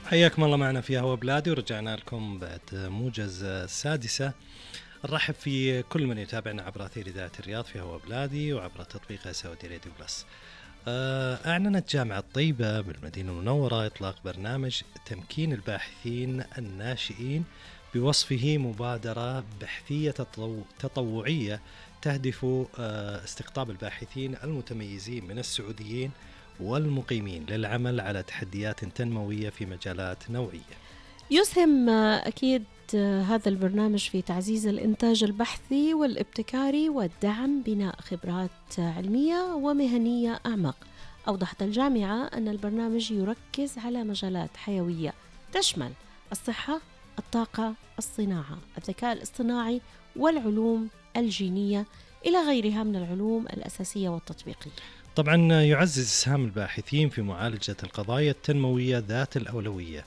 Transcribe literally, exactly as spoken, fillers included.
حياكم الله معنا في هوا بلادي، ورجعنا لكم بعد موجز السادسة. نرحب في كل من يتابعنا عبر أثير إذاعة الرياض في هوا بلادي وعبر تطبيق سعودي راديو بلس. أعلنت جامعة طيبة بالمدينة المنورة إطلاق برنامج تمكين الباحثين الناشئين بوصفه مبادرة بحثية تطوعية تهدف استقطاب الباحثين المتميزين من السعوديين والمقيمين للعمل على تحديات تنموية في مجالات نوعية. يسهم أكيد هذا البرنامج في تعزيز الإنتاج البحثي والابتكاري والدعم بناء خبرات علمية ومهنية أعمق. أوضحت الجامعة أن البرنامج يركز على مجالات حيوية تشمل الصحة، الطاقة، الصناعة، الذكاء الاصطناعي والعلوم الجينية إلى غيرها من العلوم الأساسية والتطبيقية. طبعا يعزز إسهام الباحثين في معالجة القضايا التنموية ذات الأولوية